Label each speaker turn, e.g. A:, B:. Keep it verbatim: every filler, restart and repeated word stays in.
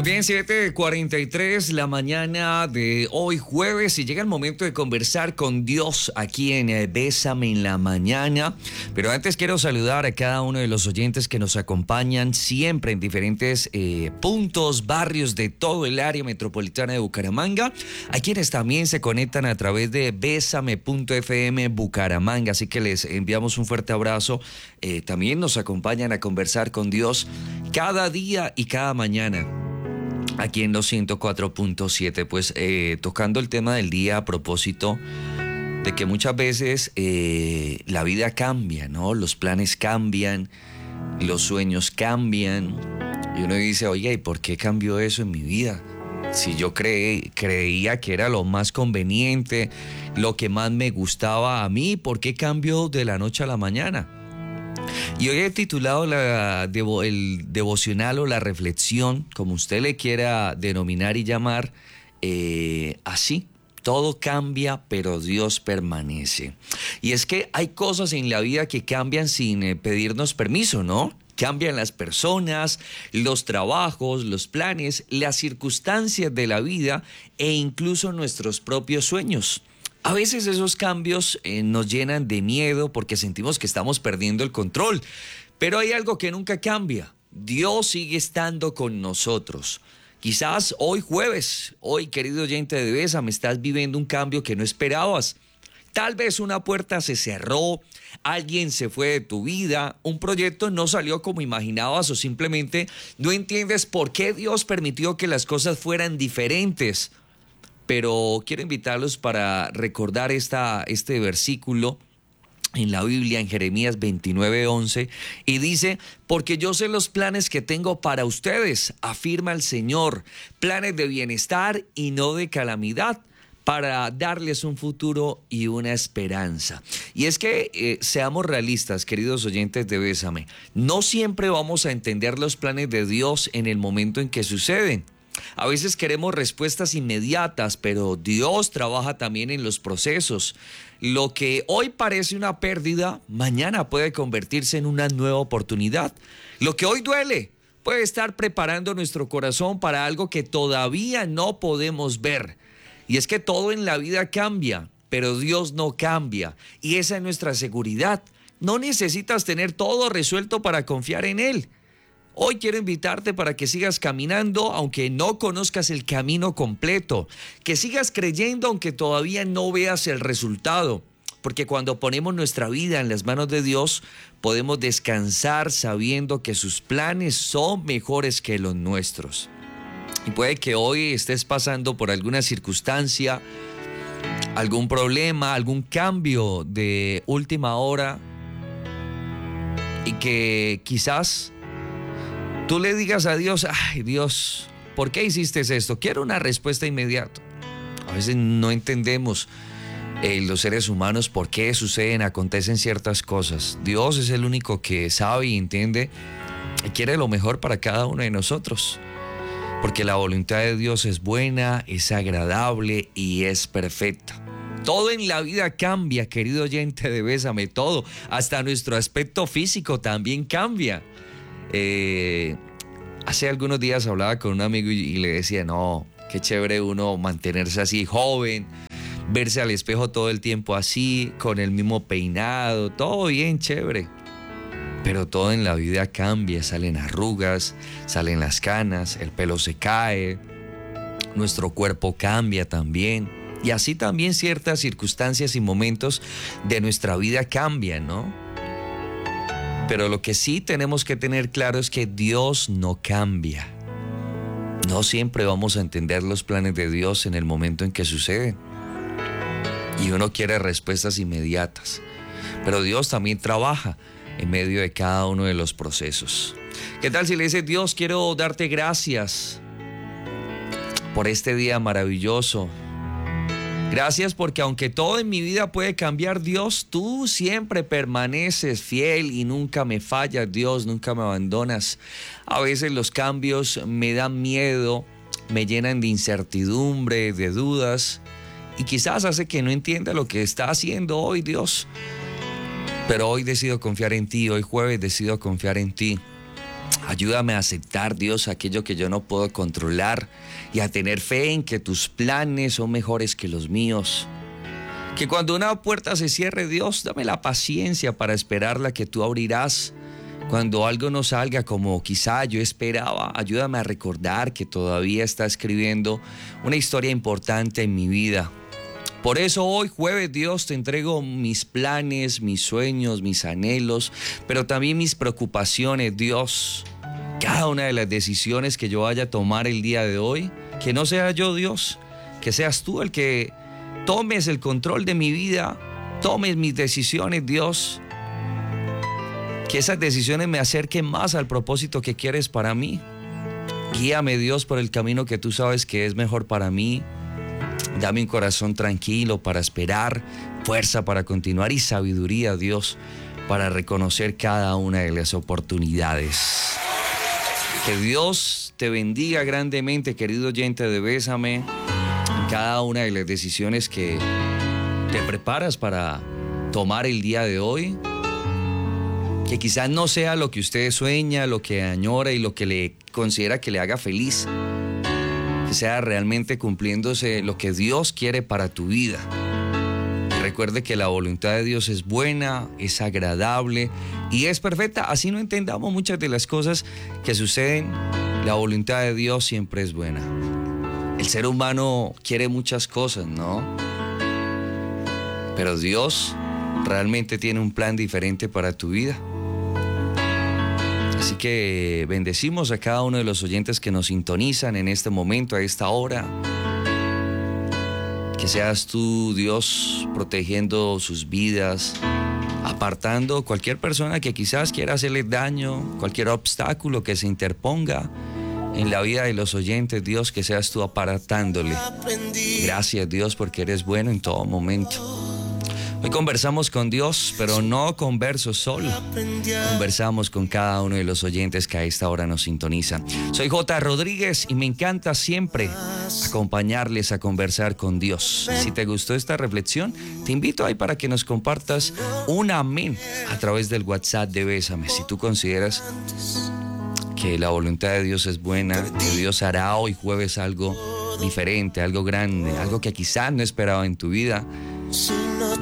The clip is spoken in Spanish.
A: Muy bien, siete cuarenta y tres la mañana de hoy jueves y llega el momento de conversar con Dios aquí en eh, Bésame en la Mañana. Pero antes quiero saludar a cada uno de los oyentes que nos acompañan siempre en diferentes eh, puntos, barrios de todo el área metropolitana de Bucaramanga. A quienes también se conectan a través de bésame punto efe eme Bucaramanga. Así que les enviamos un fuerte abrazo. Eh, también nos acompañan a conversar con Dios cada día y cada mañana. Aquí en los ciento cuatro punto siete, pues eh, tocando el tema del día a propósito de que muchas veces eh, la vida cambia, ¿no? Los planes cambian, los sueños cambian. Y uno dice, oye, ¿y por qué cambió eso en mi vida? Si yo creí, creía que era lo más conveniente, lo que más me gustaba a mí, ¿por qué cambió de la noche a la mañana? Y hoy he titulado la, devo, el devocional o la reflexión, como usted le quiera denominar y llamar, eh, así. Todo cambia, pero Dios permanece. Y es que hay cosas en la vida que cambian sin eh, pedirnos permiso, ¿no? Cambian las personas, los trabajos, los planes, las circunstancias de la vida e incluso nuestros propios sueños. A veces esos cambios eh, nos llenan de miedo porque sentimos que estamos perdiendo el control. Pero hay algo que nunca cambia. Dios sigue estando con nosotros. Quizás hoy jueves, hoy querido oyente de Bésame, estás viviendo un cambio que no esperabas. Tal vez una puerta se cerró, alguien se fue de tu vida, un proyecto no salió como imaginabas o simplemente no entiendes por qué Dios permitió que las cosas fueran diferentes. Pero quiero invitarlos para recordar esta, este versículo en la Biblia, en Jeremías veintinueve once, y dice, porque yo sé los planes que tengo para ustedes, afirma el Señor, planes de bienestar y no de calamidad, para darles un futuro y una esperanza. Y es que eh, seamos realistas, queridos oyentes de Bésame, no siempre vamos a entender los planes de Dios en el momento en que suceden. A veces queremos respuestas inmediatas, pero Dios trabaja también en los procesos. Lo que hoy parece una pérdida, mañana puede convertirse en una nueva oportunidad. Lo que hoy duele puede estar preparando nuestro corazón para algo que todavía no podemos ver. Y es que todo en la vida cambia, pero Dios no cambia. Y esa es nuestra seguridad. No necesitas tener todo resuelto para confiar en Él. Hoy quiero invitarte para que sigas caminando aunque no conozcas el camino completo, que sigas creyendo aunque todavía no veas el resultado, porque cuando ponemos nuestra vida en las manos de Dios, podemos descansar sabiendo que sus planes son mejores que los nuestros. Y puede que hoy estés pasando por alguna circunstancia, algún problema, algún cambio de última hora y que quizás tú le digas a Dios, ay Dios, ¿por qué hiciste esto? Quiero una respuesta inmediata. A veces no entendemos eh, los seres humanos por qué suceden, acontecen ciertas cosas. Dios es el único que sabe y entiende y quiere lo mejor para cada uno de nosotros. Porque la voluntad de Dios es buena, es agradable y es perfecta. Todo en la vida cambia, querido oyente de Bésame, todo. Hasta nuestro aspecto físico también cambia. Eh, hace algunos días hablaba con un amigo y, y le decía, no, qué chévere uno mantenerse así joven, verse al espejo todo el tiempo así, con el mismo peinado, todo bien chévere. Pero todo en la vida cambia, salen arrugas, salen las canas, el pelo se cae, nuestro cuerpo cambia también. Y así también ciertas circunstancias y momentos de nuestra vida cambian, ¿no? Pero lo que sí tenemos que tener claro es que Dios no cambia. No siempre vamos a entender los planes de Dios en el momento en que suceden. Y uno quiere respuestas inmediatas. Pero Dios también trabaja en medio de cada uno de los procesos. ¿Qué tal si le dice, Dios, quiero darte gracias por este día maravilloso? Gracias porque aunque todo en mi vida puede cambiar, Dios, tú siempre permaneces fiel y nunca me fallas, Dios, nunca me abandonas. A veces los cambios me dan miedo, me llenan de incertidumbre, de dudas y quizás hace que no entienda lo que está haciendo hoy, Dios. Pero hoy decido confiar en ti, hoy jueves decido confiar en ti. Ayúdame a aceptar, Dios, aquello que yo no puedo controlar y a tener fe en que tus planes son mejores que los míos. Que cuando una puerta se cierre, Dios, dame la paciencia para esperar la que tú abrirás. Cuando algo no salga como quizá yo esperaba, ayúdame a recordar que todavía está escribiendo una historia importante en mi vida. Por eso hoy jueves, Dios, te entrego mis planes, mis sueños, mis anhelos, pero también mis preocupaciones, Dios. Cada una de las decisiones que yo vaya a tomar el día de hoy, que no sea yo, Dios, que seas tú el que tomes el control de mi vida, tomes mis decisiones, Dios. Que esas decisiones me acerquen más al propósito que quieres para mí. Guíame, Dios, por el camino que tú sabes que es mejor para mí. Dame un corazón tranquilo para esperar, fuerza para continuar y sabiduría, Dios, para reconocer cada una de las oportunidades. Que Dios te bendiga grandemente, querido oyente de Bésame, en cada una de las decisiones que te preparas para tomar el día de hoy. Que quizás no sea lo que usted sueña, lo que añora y lo que le considera que le haga feliz. Que sea realmente cumpliéndose lo que Dios quiere para tu vida. Y recuerde que la voluntad de Dios es buena, es agradable y es perfecta. Así no entendamos muchas de las cosas que suceden. La voluntad de Dios siempre es buena. El ser humano quiere muchas cosas, ¿no? Pero Dios realmente tiene un plan diferente para tu vida. Así que bendecimos a cada uno de los oyentes que nos sintonizan en este momento, a esta hora. Que seas tú, Dios, protegiendo sus vidas, apartando cualquier persona que quizás quiera hacerle daño, cualquier obstáculo que se interponga en la vida de los oyentes, Dios, que seas tú apartándole. Gracias, Dios, porque eres bueno en todo momento. Hoy conversamos con Dios, pero no converso solo. Conversamos con cada uno de los oyentes que a esta hora nos sintonizan. Soy J. Rodríguez y me encanta siempre acompañarles a conversar con Dios. Si te gustó esta reflexión, te invito ahí para que nos compartas un amén a través del WhatsApp de Bésame. Si tú consideras que la voluntad de Dios es buena, que Dios hará hoy jueves algo diferente, algo grande, algo que quizás no esperaba en tu vida,